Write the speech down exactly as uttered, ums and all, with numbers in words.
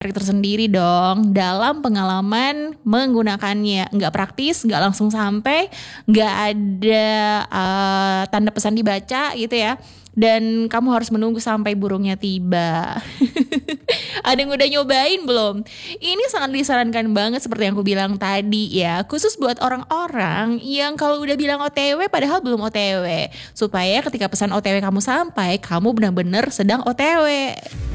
trik tersendiri dong dalam pengalaman menggunakannya. Nggak praktis, nggak langsung sampai, nggak ada uh, tanda pesan dibaca gitu ya. Dan kamu harus menunggu sampai burungnya tiba. Ada yang udah nyobain belum? Ini sangat disarankan banget seperti yang aku bilang tadi ya. Khusus buat orang-orang yang kalau udah bilang O T W padahal belum O T W. Supaya ketika pesan O T W kamu sampai, kamu benar-benar sedang O T W.